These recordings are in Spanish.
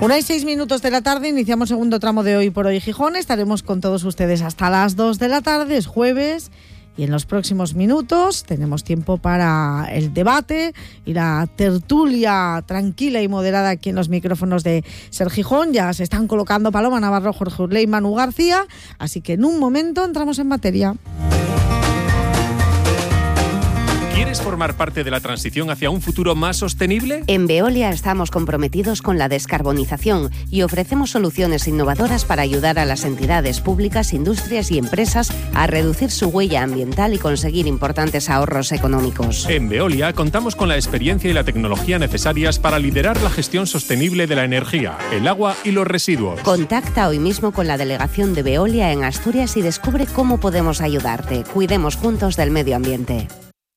1:06 de la tarde, iniciamos segundo tramo de Hoy por Hoy Gijón. Estaremos con todos ustedes hasta las 2 de la tarde, es jueves, y en los próximos minutos tenemos tiempo para el debate y la tertulia tranquila y moderada aquí en los micrófonos de Ser Gijón. Ya se están colocando Paloma Navarro, Jorge Urlé y Manu García, así que en un momento entramos en materia. ¿Quieres formar parte de la transición hacia un futuro más sostenible? En Veolia estamos comprometidos con la descarbonización y ofrecemos soluciones innovadoras para ayudar a las entidades públicas, industrias y empresas a reducir su huella ambiental y conseguir importantes ahorros económicos. En Veolia contamos con la experiencia y la tecnología necesarias para liderar la gestión sostenible de la energía, el agua y los residuos. Contacta hoy mismo con la delegación de Veolia en Asturias y descubre cómo podemos ayudarte. Cuidemos juntos del medio ambiente.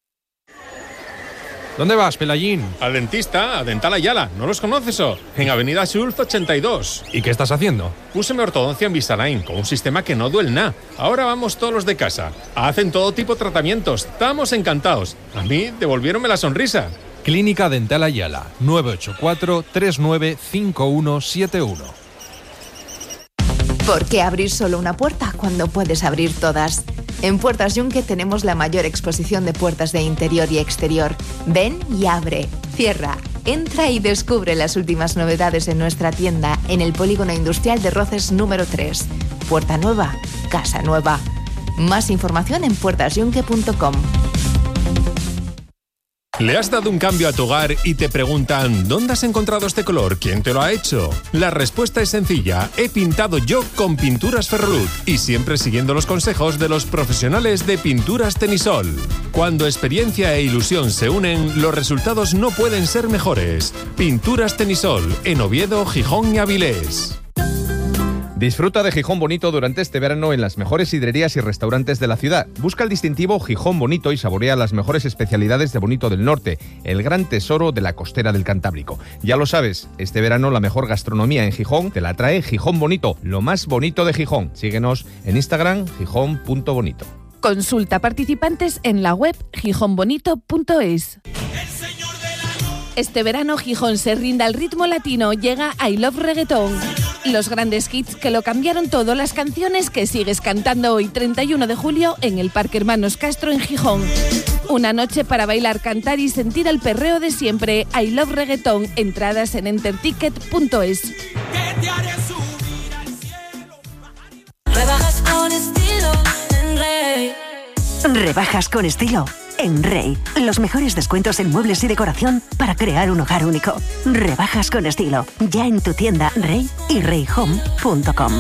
¿Dónde vas, Pelayín? Al dentista, a Dental Ayala. ¿No los conoces o? En Avenida Schulz 82. ¿Y qué estás haciendo? Púseme ortodoncia en Invisalign con un sistema que no duele nada. Ahora vamos todos los de casa. Hacen todo tipo de tratamientos. Estamos encantados. A mí devolviéronme la sonrisa. Clínica Dental Ayala, 984-395171. ¿Por qué abrir solo una puerta cuando puedes abrir todas? En Puertas Yunque tenemos la mayor exposición de puertas de interior y exterior. Ven y abre, cierra, entra y descubre las últimas novedades en nuestra tienda en el Polígono Industrial de Roces número 3. Puerta nueva, casa nueva. Más información en puertasyunque.com. ¿Le has dado un cambio a tu hogar y te preguntan ¿dónde has encontrado este color? ¿Quién te lo ha hecho? La respuesta es sencilla. He pintado yo con Pinturas Ferroluz y siempre siguiendo los consejos de los profesionales de Pinturas Tenisol. Cuando experiencia e ilusión se unen, los resultados no pueden ser mejores. Pinturas Tenisol, en Oviedo, Gijón y Avilés. Disfruta de Gijón Bonito durante este verano en las mejores sidrerías y restaurantes de la ciudad. Busca el distintivo Gijón Bonito y saborea las mejores especialidades de Bonito del Norte, el gran tesoro de la costera del Cantábrico. Ya lo sabes, este verano la mejor gastronomía en Gijón te la trae Gijón Bonito, lo más bonito de Gijón. Síguenos en Instagram, gijón.bonito. Consulta participantes en la web gijonbonito.es. Este verano Gijón se rinde al ritmo latino, llega I Love Reggaeton. Los grandes hits que lo cambiaron todo, las canciones que sigues cantando hoy 31 de julio en el Parque Hermanos Castro en Gijón. Una noche para bailar, cantar y sentir el perreo de siempre. I Love Reggaeton, entradas en enterticket.es. Rebajas con estilo en Rey. Rebajas con estilo en Rey. Los mejores descuentos en muebles y decoración para crear un hogar único. Rebajas con estilo. Ya en tu tienda Rey y reyhome.com.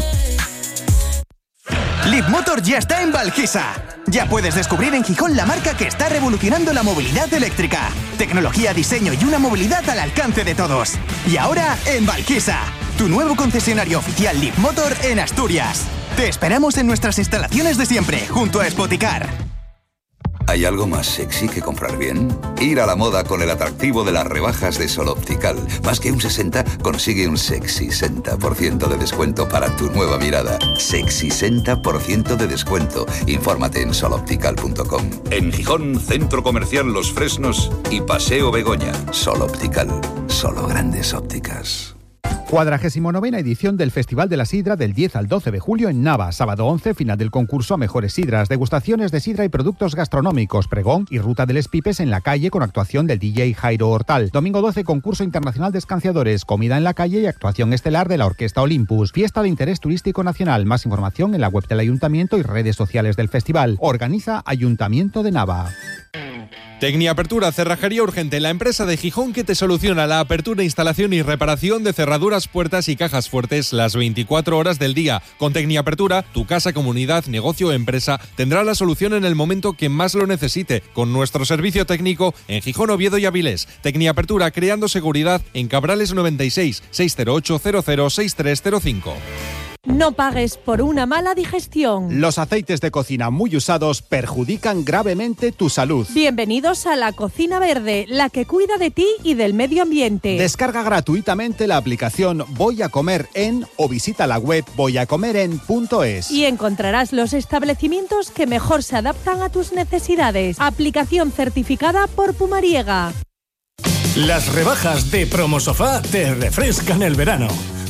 Leapmotor ya está en Valquisa. Ya puedes descubrir en Gijón la marca que está revolucionando la movilidad eléctrica. Tecnología, diseño y una movilidad al alcance de todos. Y ahora en Valquisa, tu nuevo concesionario oficial Leapmotor en Asturias. Te esperamos en nuestras instalaciones de siempre, junto a Spoticar. ¿Hay algo más sexy que comprar bien? Ir a la moda con el atractivo de las rebajas de Sol Optical. Más que un 60, consigue un sexy 60% de descuento para tu nueva mirada. Sexy 60% de descuento. Infórmate en soloptical.com. En Gijón, Centro Comercial Los Fresnos y Paseo Begoña. Sol Optical. Solo grandes ópticas. 49ª edición del Festival de la Sidra del 10 al 12 de julio en Nava. Sábado 11, final del concurso a mejores sidras, degustaciones de sidra y productos gastronómicos, pregón y ruta de les pipes en la calle con actuación del DJ Jairo Hortal. Domingo 12, concurso internacional de escanciadores, comida en la calle y actuación estelar de la Orquesta Olympus. Fiesta de interés turístico nacional. Más información en la web del Ayuntamiento y redes sociales del festival. Organiza Ayuntamiento de Nava. Tecniapertura, cerrajería urgente, la empresa de Gijón que te soluciona la apertura, instalación y reparación de cerraduras, puertas y cajas fuertes las 24 horas del día. Con Tecniapertura, tu casa, comunidad, negocio o empresa tendrá la solución en el momento que más lo necesite, con nuestro servicio técnico en Gijón, Oviedo y Avilés. Tecniapertura, creando seguridad en Cabrales 96 608 00 6305. No pagues por una mala digestión. Los aceites de cocina muy usados perjudican gravemente tu salud. Bienvenidos a la Cocina Verde, la que cuida de ti y del medio ambiente. Descarga gratuitamente la aplicación Voy a Comer En o visita la web voyacomeren.es. Y encontrarás los establecimientos que mejor se adaptan a tus necesidades. Aplicación certificada por Pumariega. Las rebajas de Promosofá te refrescan el verano.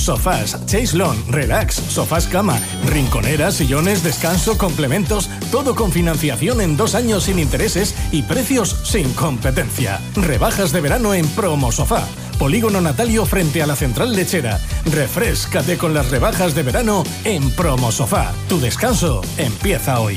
Sofás, chaise lounge, relax, sofás cama, rinconeras, sillones, descanso, complementos, todo con financiación en 2 años sin intereses y precios sin competencia. Rebajas de verano en Promosofá. Polígono Natalio frente a la central lechera. Refréscate con las rebajas de verano en Promosofá. Tu descanso empieza hoy.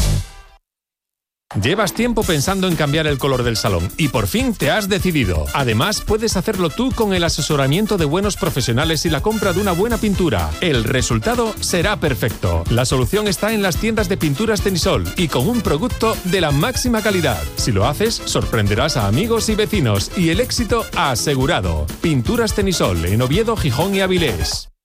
Llevas tiempo pensando en cambiar el color del salón y por fin te has decidido. Además, puedes hacerlo tú con el asesoramiento de buenos profesionales y la compra de una buena pintura. El resultado será perfecto. La solución está en las tiendas de pinturas Tenisol y con un producto de la máxima calidad. Si lo haces, sorprenderás a amigos y vecinos y el éxito asegurado. Pinturas Tenisol en Oviedo, Gijón y Avilés.